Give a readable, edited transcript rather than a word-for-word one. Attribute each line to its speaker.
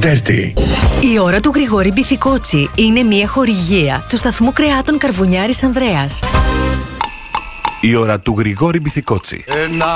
Speaker 1: Dirty.
Speaker 2: Η ώρα του Γρηγόρη Μπιθικότσι είναι μια χορηγία του σταθμού κρεάτων Καρβουνιάρης Ανδρέας.
Speaker 3: Η ώρα του Γρηγόρη Μπιθικότσι.